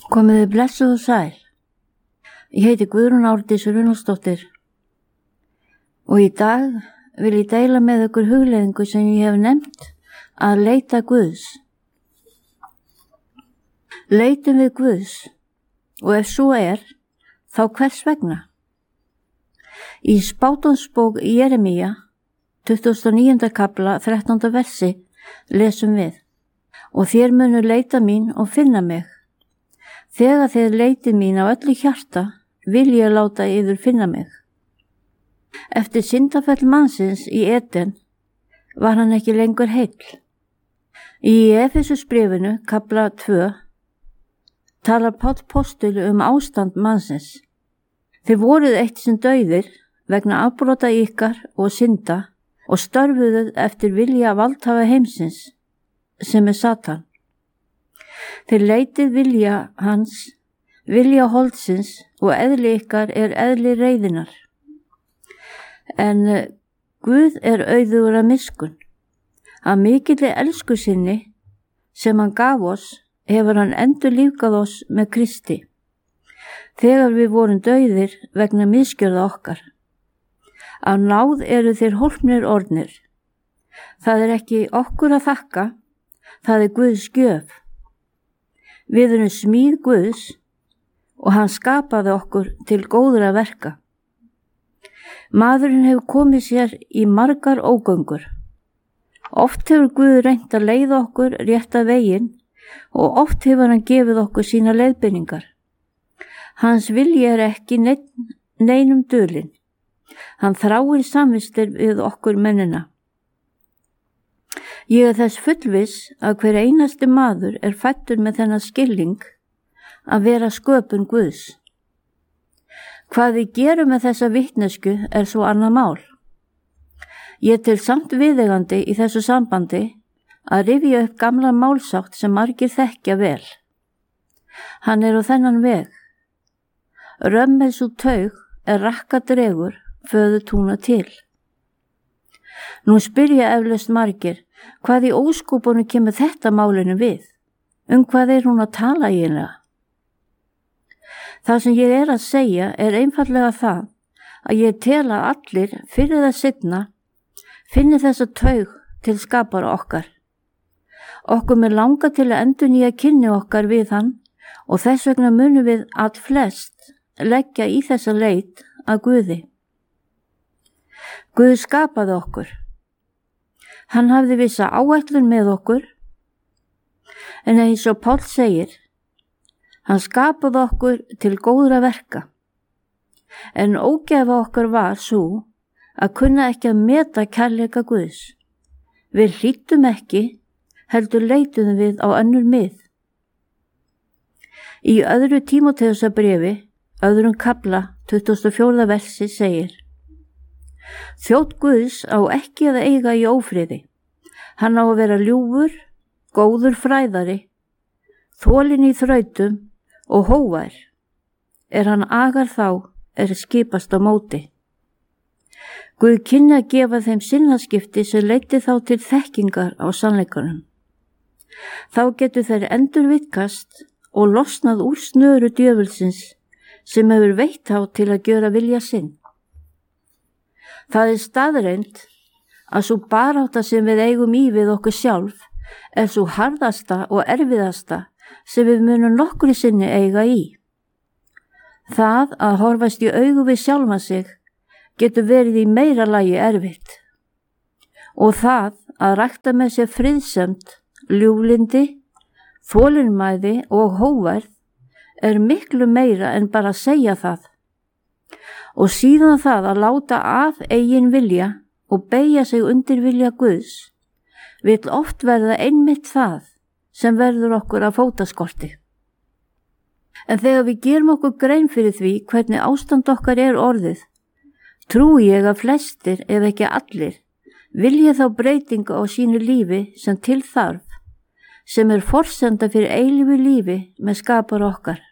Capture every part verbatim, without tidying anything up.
Komiði blessuð og sæl. Ég heiti Guðrún Árdís Runólfsdóttir og í dag vil ég deila með ykkur hugleiðingu sem ég hef nefnt að leita Guðs. Leitum við Guðs og ef svo er, þá hvers vegna? Í spádómsbók Jeremía, tuttugasta og níunda kafla, þrettánda versi, lesum við: Og þér munu leita mín og finna mig. Þegar þið leitið mín á öllu hjarta, vil ég láta yður finna mig. Eftir syndafell mannsins í Eden var hann ekki lengur heill. Í Efesusbréfinu, kafla tvö, talar Páll postuli um ástand mannsins. Þið voruð eitt sinn dauðir vegna afbrota ykkar og synda og störfuðuð eftir vilja valdhafa heimsins, sem er Satan. Þið leitið vilja hans, vilja holdsins og eðli ykkar er eðli reiðinnar. En Guð er auðugur af miskunn. Af mikilli elsku sinni sem hann gaf oss, hefur hann endurlífgað oss með Kristi, þegar við vorum dauðir vegna misgjörða okkar. Af náð eru þeir hólpnir orðnir. Það er ekki okkur að þakka, það er Guðs gjöf. Við erum smíð Guðs og hann skapaði okkur til góðra verka. Maðurinn hefur komið sér í margar ógöngur. Oft hefur Guð reynt að leiða okkur rétta veginn og oft hefur hann gefið okkur sína leiðbeiningar. Hans vilji er ekki nein, neinum dulinn. Hann þráir samvistir við okkur mennina. Ég er þess fullviss að hver einasti maður er fæddur með þennan skilning að vera sköpun Guðs. Hvað við gerum með þessa vitnesku er svo annað mál. Ég tel samt viðeigandi í þessu sambandi að rifja upp gamla málsátt sem margir þekkja vel. Hann er á þennan veg. Römmið svo taug er rakka dregur föðu túna til. Nú spyrja eflaust margir, hvað í óskúpunum kemur þetta málinu við? Um hvað er hún að tala eiginlega? Það sem ég er að segja er einfallega það að ég tel að allir fyrir það seinna finni þessa taug til skapara okkar. Okkur með langa til að endurnýja kynni okkar við hann og þess vegna munum við all flest leggja í þessa leit að Guði. Guð skapaði okkur. Hann hafði vissa áætlun með okkur, en eins og Páll segir, hann skapaði okkur til góðra verka, en ógæfa okkar var svo að kunna ekki að meta kærleika Guðs. Við hlýttum ekki, heldur leituðum við á önnur mið. Í öðru Tímóteusarbréfi, öðrum kafla, tuttugasta og fjórða versi segir: Þjónn Guðs á ekki að eiga í ófriði. Hann á að vera ljúfur, góður fræðari, þolinn í þrautum og hóvær. Er hann agar þá, er skipast á móti. Guð kynni að gefa þeim sinnaskipti sem leiddi þá til þekkingar á sannleikanum. Þá getur þeir endurvitkast og losnað úr snöru djöfulsins sem hefur veitt þá til að gjöra vilja sinn. Það er staðreynd að svo barátta sem við eigum í við okkur sjálf er svo harðasta og erfiðasta sem við munum nokkru sinni eiga í. Það að horfast í augu við sjálfa sig getur verið í meira lagi erfitt. Og það að rækta með sér friðsemd, ljúflyndi, þolinmæði og hóværð er miklu meira en bara að segja það. Og síðan það að láta af eigin vilja og beygja sig undir vilja Guðs vill oft verða einmitt það sem verður okkur að fótaskorti. En þegar við gerum okkur grein fyrir því hvernig ástand okkar er orðið, trúi ég að flestir, ef ekki allir, vilja þá breytingu á sínu lífi sem til þarf, sem er forsenda fyrir eilífu lífi með skapar okkar.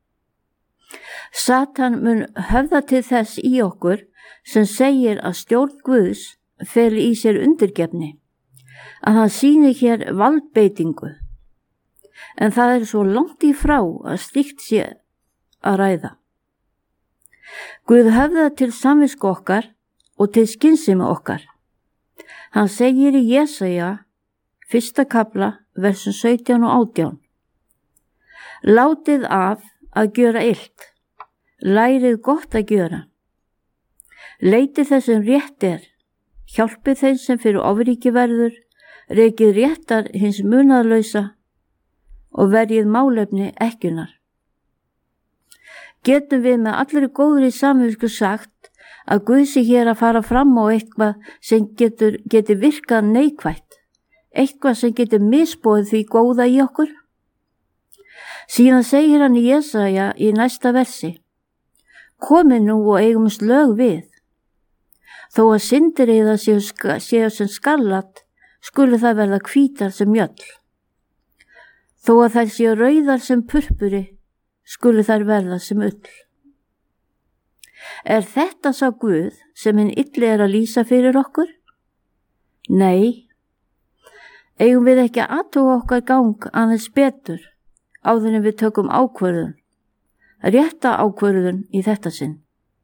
Satan mun höfða til þess í okkur sem segir að stjórn Guðs feli í sér undirgefni, að hann sýni hér valdbeitingu. en það er svo langt í frá að slíkt sé að ræða. Guð höfða til samvisku okkar og til skynsemi okkar. Hann segir í Jesaja, fyrsta kafla, versum sautján og átján. Látið af að gjöra illt, lærið gott að gjöra. Leitið þess sem rétt er, hjálpið þeim sem fyrir ofríki verður, rekið réttar hins munaðlausa og verjið málefni ekkjunar. Getum við með allri góðri samvisku sagt að Guð sé hér að fara fram á eitthvað sem getur, getur virkað neikvætt, eitthvað sem getur misbóðið því góða í okkur? Síðan segir hann í Jesaja í næsta versi: Komið nú og eigumst lög við. Þó að syndir eða séu, séu sem skarlat, skulu það verða hvítar sem mjöll. Þó að þær séu rauðar sem purpuri, skulu þær verða sem ull. Er þetta sá Guð sem hinn illi er að lýsa fyrir okkur? Nei. Eigum við ekki að athuga okkar gang aðeins betur áður en við tökum ákvörðun, rétta ákvörðun í þetta sinn.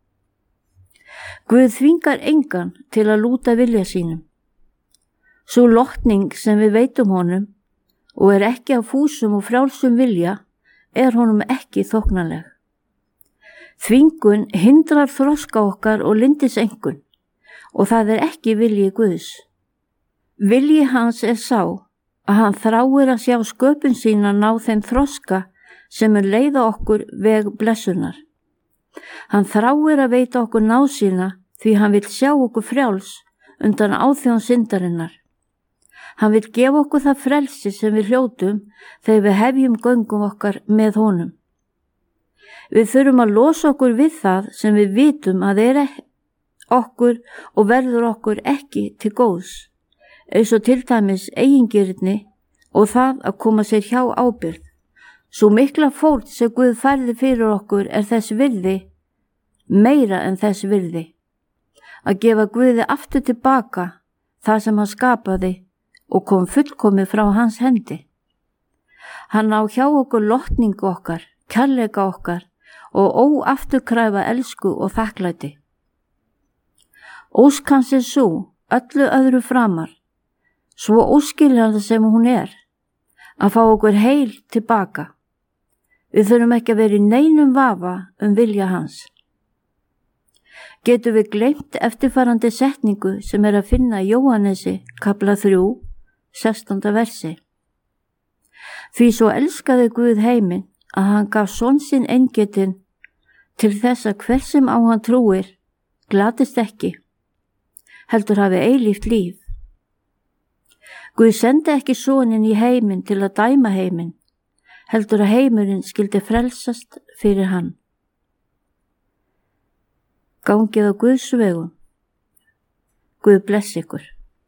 Guð þvingar engan til að lúta vilja sínum. Sú lotning sem við veitum honum og er ekki af fúsum og frjálsum vilja er honum ekki þóknanleg. Þvingun hindrar þroska okkar og lindisengun og það er ekki vilji Guðs. Vilji hans er sá að hann þráir að sjá sköpun sína ná þeim þroska sem er leiða okkur veg blessunar. Hann þráir að veita okkur náð sína því hann vil sjá okkur frjáls undan áþjón syndarinnar. Hann vil gefa okkur það frelsi sem við hljótum þegar við hefjum göngum okkar með honum. Við þurfum að losa okkur við það sem við vitum að er okkur og verður okkur ekki til góðs, eins og til dæmis eigingirni og það að koma sér hjá ábyrgð. Svo mikla fórn sem Guð færði fyrir okkur er þess virði, meira en þess virði. Að gefa Guði aftur tilbaka það sem hann skapaði og kom fullkomið frá hans hendi. Hann á hjá okkur lotningu okkar, kærleika okkar og óafturkræfa elsku og þakklæti. Ósk hans er svo, öllu öðru framar, svo óskiljanlega sem hún er, að fá okkur heil tilbaka. Við þurfum ekki að vera í neinum vafa um vilja hans. Getum við gleymt eftirfarandi setningu sem er að finna í Jóhannesi, kapla þrjú, sextánda versi. Því svo elskaði Guð heiminn að hann gaf son sinn eingetinn til þess að hver sem á hann trúir glatist ekki, heldur hafi eilíft líf. Guð sendi ekki soninn í heiminn til að dæma heiminn, heldur að heimurinn skyldi frelsast fyrir hann. Gangið á Guðs vegum. Guð bless ykkur.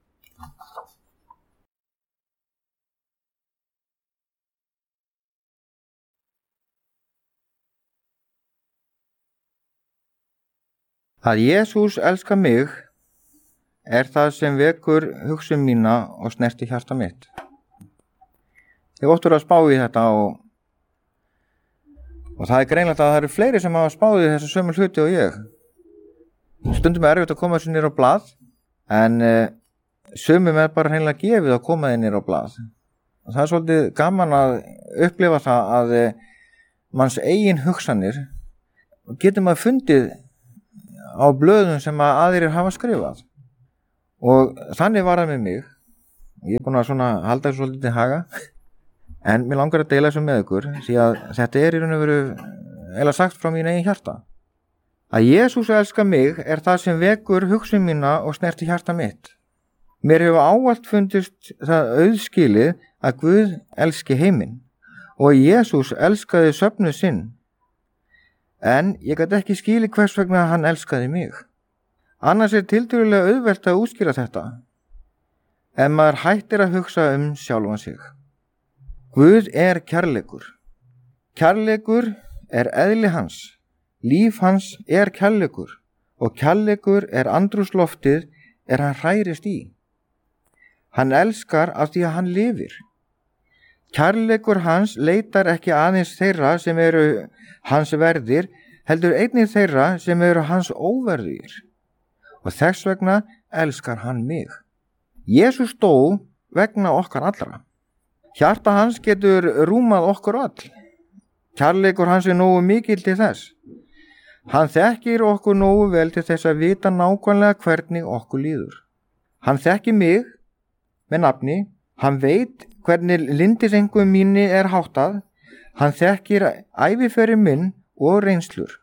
Að Jesús elskar mig er það sem vekur hugsun mína og snerti hjarta mitt. Ég óttur að spá í þetta og, og það er greinlegt að það eru fleiri sem hafa spáð í þessu sömu hluti og ég. Stundum er erfitt að koma þessu nýr á blað, en uh, sumum er bara hreinlega gefið að koma þeir nýr á blað. Og það er svolítið gaman að upplifa það að uh, manns eigin hugsanir getur maður fundið á blöðum sem að aðrir hafa skrifað. Og þannig var það með mig. Ég er búin að svona halda þessu svolítið til haga. En mér langar að deila þessu með ykkur, því að þetta er í raun og veru eða sagt frá mín eigin hjarta. Að Jesús elskar mig er það sem vekur hugsun mína og snerti hjarta mitt. Mér hefur ávallt fundist það auðskilið að Guð elski heiminn og Jesús elskaði söfnuð sinn. En ég gat ekki skilið hvers vegna hann elskaði mig. Annars er tiltölulega auðvelt að útskýra þetta, en maður hættir að hugsa um sjálfan sig. Guð er kærleikur. Kærleikur er eðli hans. Líf hans er kærleikur og kærleikur er andrúmsloftið er hann hrærist í. Hann elskar af því að hann lifir. Kærleikur hans leitar ekki aðeins þeirra sem eru hans verðir, heldur einnig þeirra sem eru hans óverðir. Og þess vegna elskar hann mig. Jesús dó vegna okkar allra. Hjarta hans getur rúmað okkur all. Kærleikur hans er nógu mikill til þess. Hann þekkir okkur nógu vel til þess að vita nákvæmlega hvernig okkur líður. Hann þekkir mig með nafni, hann veit hvernig lyndisengum mínu er háttað, hann þekkir æviferil minn og reynslur.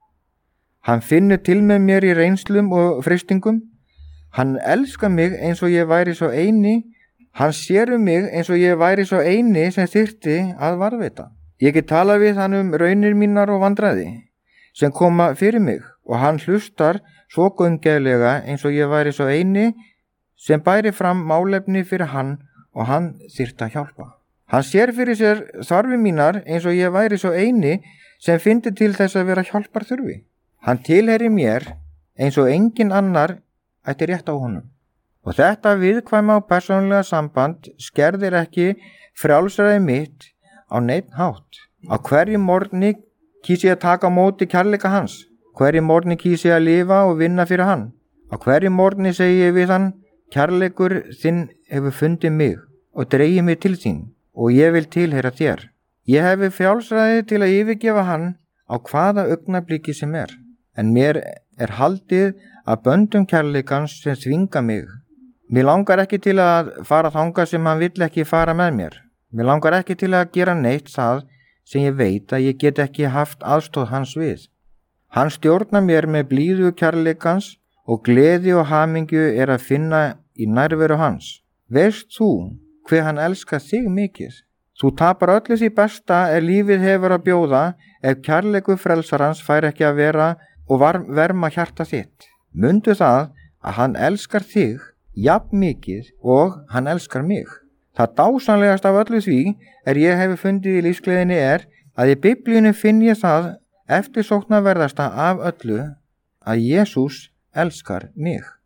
Hann finnur til með mér í reynslum og freistingum, hann elskar mig eins og ég væri svo eini, hann sér um mig eins og ég væri svo eini sem þyrfti að varðveita. Ég get talað við hann um raunir mínar og vandræði sem koma fyrir mig og hann hlustar svo gaumgæflega eins og ég væri svo eini sem bæri fram málefni fyrir hann og hann þyrfti að hjálpa. Hann sér fyrir sér þarfir mínar eins og ég væri svo eini sem fyndi til þess að vera hjálpar þurfi. Hann tilheyrir mér eins og engin annar ætti rétt á honum. Og þetta viðkvæma og persónulega samband skerðir ekki frjálsræði mitt á neinn hátt. Á hverju morgni kýs ég að taka á móti kærleika hans. Hverju morgni kýs ég að lifa og vinna fyrir hann. Á hverju morgni segi ég við hann, kærleikur þinn hefur fundið mig og dreigið mig til þín og ég vil tilheyra þér. Ég hefi frjálsræði til að yfirgefa hann á hvaða augnabliki sem er. En mér er haldið að böndum kærleikans sem þvinga mig. Mér langar ekki til að fara þangað sem hann vill ekki fara með mér. Mér langar ekki til að gera neitt það sem ég veit að ég get ekki haft aðstóð hans við. Hann stjórnar mér með blíðu kærleikans og gleði og hamingju er að finna í nærveru hans. Veist þú hve hann elskar þig mikið? Þú tapar öllu því besta er lífið hefur að bjóða ef kærleikur frelsarans fær ekki að vera og var, verma hjarta þitt. Mundu það að hann elskar þig jafn mikið og hann elskar mig. Það dásamlegast af öllu því er ég hefur fundið í lífsgleðinni er að í Biblíunni finn ég það eftirsóknarverðasta af öllu að Jesús elskar mig.